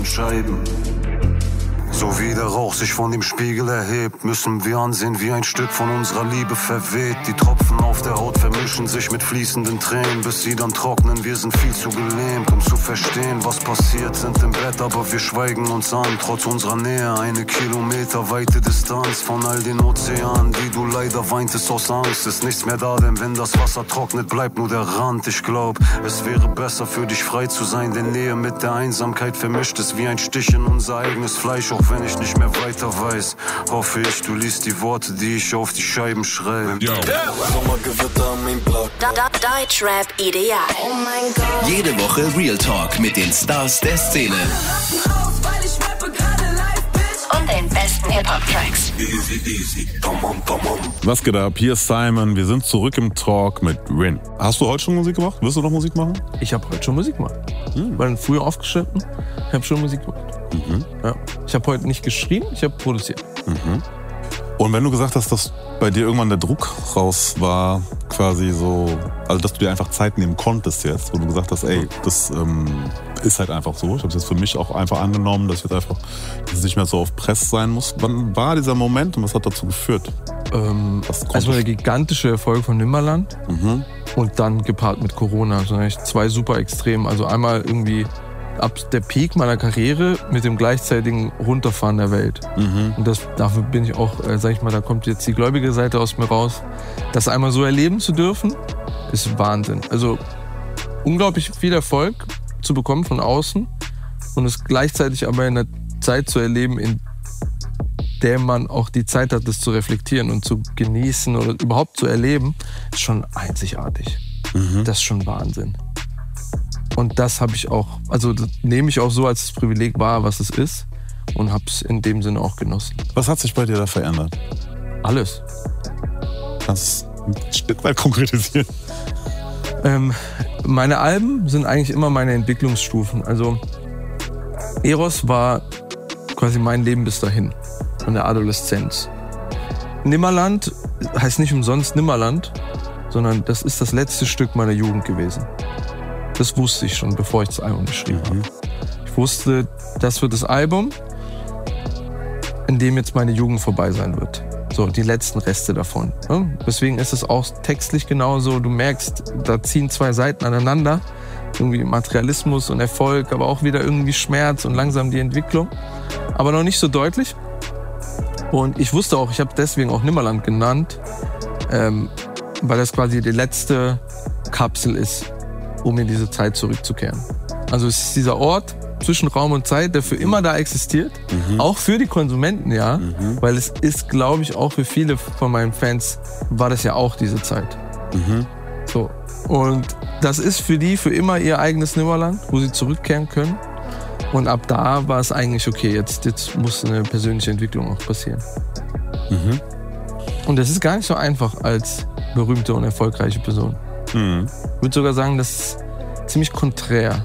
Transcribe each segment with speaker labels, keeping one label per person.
Speaker 1: Scheiben. So wie der Rauch sich von dem Spiegel erhebt, müssen wir ansehen, wie ein Stück von unserer Liebe verweht. Die Tropfen auf der Haut vermischen sich mit fließenden Tränen, bis sie dann trocknen. Wir sind viel zu gelähmt, um zu verstehen, was passiert. Sind im Bett, aber wir schweigen uns an, trotz unserer Nähe. Eine kilometerweite Distanz von all den Ozeanen, die du leider weintest aus Angst. Ist nichts mehr da, denn wenn das Wasser trocknet, bleibt nur der Rand. Ich glaub, es wäre besser für dich frei zu sein, denn Nähe mit der Einsamkeit vermischt ist wie ein Stich in unser eigenes Fleisch. Auch wenn ich nicht mehr weiter weiß, hoffe ich, du liest die Worte, die ich auf die Scheiben schreibe.
Speaker 2: Sommergewitter am Block.
Speaker 3: Deutschrap ideal.
Speaker 2: Oh mein Gott.
Speaker 4: Jede Woche Real Talk mit den Stars der Szene.
Speaker 3: Und den besten Hip-Hop-Tracks.
Speaker 5: Was geht ab? Hier ist Simon. Wir sind zurück im Talk mit Rin. Hast du heute schon Musik gemacht? Wirst du noch Musik machen?
Speaker 6: Ich habe heute schon Musik gemacht. Weil früher aufgeschnitten, ich habe schon Musik gemacht. Ja. Ich habe heute nicht geschrieben, ich habe produziert.
Speaker 5: Und wenn du gesagt hast, dass bei dir irgendwann der Druck raus war, quasi so, also dass du dir einfach Zeit nehmen konntest jetzt, wo du gesagt hast, ey, das ist halt einfach so. Ich habe es jetzt für mich auch einfach angenommen, dass es nicht mehr so auf Press sein muss. Wann war dieser Moment und was hat dazu geführt?
Speaker 6: Also der gigantische Erfolg von Nimmerland und dann gepaart mit Corona. Also eigentlich zwei super Extremen. Also einmal irgendwie ab der Peak meiner Karriere mit dem gleichzeitigen Runterfahren der Welt. Und dafür bin ich auch, sag ich mal, da kommt jetzt die gläubige Seite aus mir raus. Das einmal so erleben zu dürfen, ist Wahnsinn. Also unglaublich viel Erfolg zu bekommen von außen und es gleichzeitig aber in einer Zeit zu erleben, in der man auch die Zeit hat, das zu reflektieren und zu genießen oder überhaupt zu erleben, ist schon einzigartig. Das ist schon Wahnsinn. Und das habe ich auch, also das nehme ich auch so als das Privileg wahr, was es ist und habe es in dem Sinne auch genossen.
Speaker 5: Was hat sich bei dir da verändert?
Speaker 6: Alles.
Speaker 5: Kannst du ein Stück weit konkretisieren?
Speaker 6: Meine Alben sind eigentlich immer meine Entwicklungsstufen. Also Eros war quasi mein Leben bis dahin, von der Adoleszenz. Nimmerland heißt nicht umsonst Nimmerland, sondern das ist das letzte Stück meiner Jugend gewesen. Das wusste ich schon, bevor ich das Album geschrieben habe. Ich wusste, das wird das Album, in dem jetzt meine Jugend vorbei sein wird. So, die letzten Reste davon. Deswegen ist es auch textlich genauso. Du merkst, da ziehen zwei Seiten aneinander. Irgendwie Materialismus und Erfolg, aber auch wieder irgendwie Schmerz und langsam die Entwicklung. Aber noch nicht so deutlich. Und ich wusste auch, ich habe deswegen auch Nimmerland genannt, weil das quasi die letzte Kapsel ist, um in diese Zeit zurückzukehren. Also es ist dieser Ort zwischen Raum und Zeit, der für immer da existiert. Auch für die Konsumenten, ja. Weil es ist, glaube ich, auch für viele von meinen Fans war das ja auch diese Zeit. So. Und das ist für die für immer ihr eigenes Nimmerland, wo sie zurückkehren können. Und ab da war es eigentlich okay, jetzt muss eine persönliche Entwicklung auch passieren. Und das ist gar nicht so einfach als berühmte und erfolgreiche Person. Ich würde sogar sagen, das ist ziemlich konträr.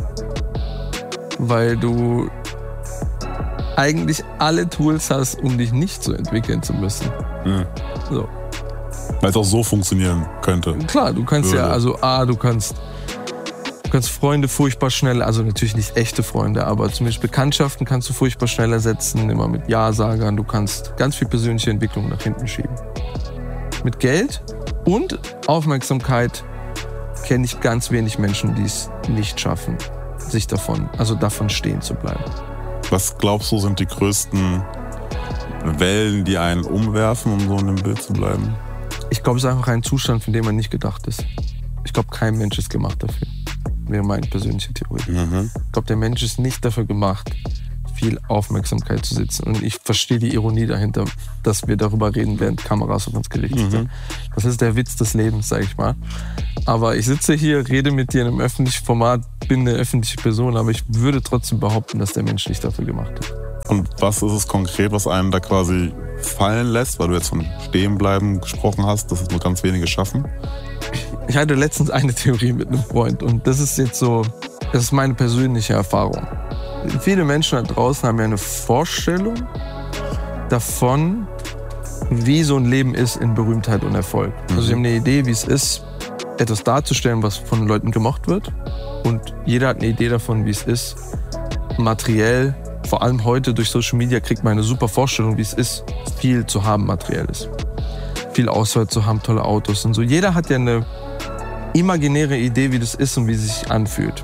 Speaker 6: Weil du eigentlich alle Tools hast, um dich nicht so entwickeln zu müssen. So.
Speaker 5: Weil es auch so funktionieren könnte.
Speaker 6: Klar, du kannst du kannst Freunde furchtbar schnell, also natürlich nicht echte Freunde, aber zumindest Bekanntschaften kannst du furchtbar schnell ersetzen, immer mit Ja-Sagern. Du kannst ganz viel persönliche Entwicklung nach hinten schieben. Mit Geld und Aufmerksamkeit kenne ich ganz wenig Menschen, die es nicht schaffen, sich davon stehen zu bleiben.
Speaker 5: Was glaubst du, sind die größten Wellen, die einen umwerfen, um so in dem Bild zu bleiben?
Speaker 6: Ich glaube, es ist einfach ein Zustand, von dem man nicht gedacht ist. Ich glaube, kein Mensch ist gemacht dafür. Wäre meine persönliche Theorie. Ich glaube, der Mensch ist nicht dafür gemacht, viel Aufmerksamkeit zu sitzen. Und ich verstehe die Ironie dahinter, dass wir darüber reden, während Kameras auf uns gerichtet sind. Das ist der Witz des Lebens, sag ich mal. Aber ich sitze hier, rede mit dir in einem öffentlichen Format, bin eine öffentliche Person, aber ich würde trotzdem behaupten, dass der Mensch nicht dafür gemacht ist.
Speaker 5: Und was ist es konkret, was einen da quasi fallen lässt, weil du jetzt von Stehenbleiben gesprochen hast, dass es nur ganz wenige schaffen?
Speaker 6: Ich hatte letztens eine Theorie mit einem Freund und das ist meine persönliche Erfahrung. Viele Menschen da draußen haben ja eine Vorstellung davon, wie so ein Leben ist in Berühmtheit und Erfolg. Also sie haben eine Idee, wie es ist, etwas darzustellen, was von Leuten gemocht wird. Und jeder hat eine Idee davon, wie es ist, materiell, vor allem heute durch Social Media, kriegt man eine super Vorstellung, wie es ist, viel zu haben Materielles. Viel Auswahl zu haben, tolle Autos und so. Jeder hat ja eine imaginäre Idee, wie das ist und wie es sich anfühlt.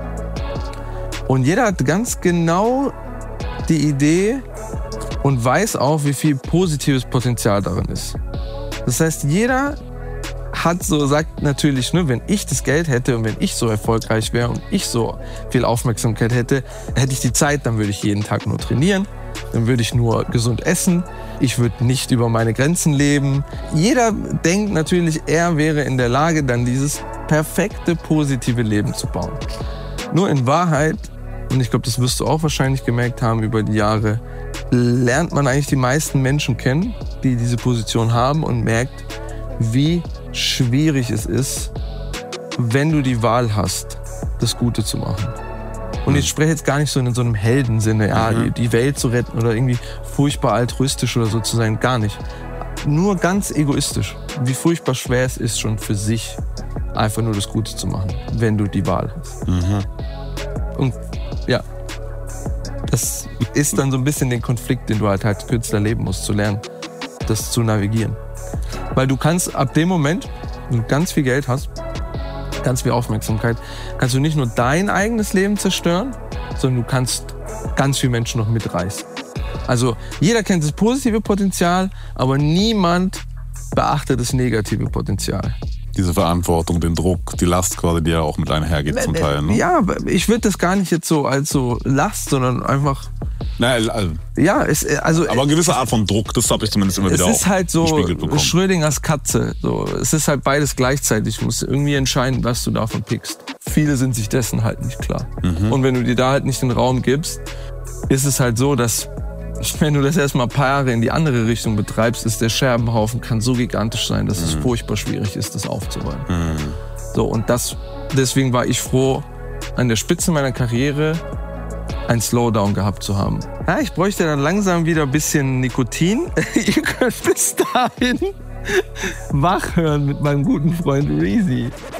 Speaker 6: Und jeder hat ganz genau die Idee und weiß auch, wie viel positives Potenzial darin ist. Das heißt, jeder sagt natürlich, ne, wenn ich das Geld hätte und wenn ich so erfolgreich wäre und ich so viel Aufmerksamkeit hätte, hätte ich die Zeit, dann würde ich jeden Tag nur trainieren, dann würde ich nur gesund essen, ich würde nicht über meine Grenzen leben. Jeder denkt natürlich, er wäre in der Lage, dann dieses perfekte, positive Leben zu bauen. Nur in Wahrheit, und ich glaube, das wirst du auch wahrscheinlich gemerkt haben über die Jahre, lernt man eigentlich die meisten Menschen kennen, die diese Position haben und merkt, wie schwierig es ist, wenn du die Wahl hast, das Gute zu machen. Und ich spreche jetzt gar nicht so in so einem Heldensinne, ja, die Welt zu retten oder irgendwie furchtbar altruistisch oder so zu sein, gar nicht. Nur ganz egoistisch, wie furchtbar schwer es ist, schon für sich einfach nur das Gute zu machen, wenn du die Wahl hast. Und ja, das ist dann so ein bisschen den Konflikt, den du halt als Künstler leben musst, zu lernen, das zu navigieren. Weil du kannst ab dem Moment, wenn du ganz viel Geld hast, ganz viel Aufmerksamkeit, kannst du nicht nur dein eigenes Leben zerstören, sondern du kannst ganz viele Menschen noch mitreißen. Also jeder kennt das positive Potenzial, aber niemand beachtet das negative Potenzial.
Speaker 5: Diese Verantwortung, den Druck, die Last quasi, die ja auch mit einhergeht zum Teil. Ne?
Speaker 6: Ja, ich würde das gar nicht jetzt so als so Last, sondern einfach...
Speaker 5: Naja, also,
Speaker 6: ja,
Speaker 5: aber eine gewisse Art von Druck, das habe ich zumindest immer wieder auch
Speaker 6: Es ist halt so
Speaker 5: gespiegelt bekommen.
Speaker 6: Schrödingers Katze. So, es ist halt beides gleichzeitig. Du musst irgendwie entscheiden, was du davon pickst. Viele sind sich dessen halt nicht klar. Und wenn du dir da halt nicht den Raum gibst, ist es halt so, dass wenn du das erstmal ein paar Jahre in die andere Richtung betreibst, ist der Scherbenhaufen kann so gigantisch sein, dass es furchtbar schwierig ist, das aufzuräumen. So, und deswegen war ich froh, an der Spitze meiner Karriere ein Slowdown gehabt zu haben. Ja, ich bräuchte dann langsam wieder ein bisschen Nikotin. Ihr könnt bis dahin wach hören mit meinem guten Freund Reezy.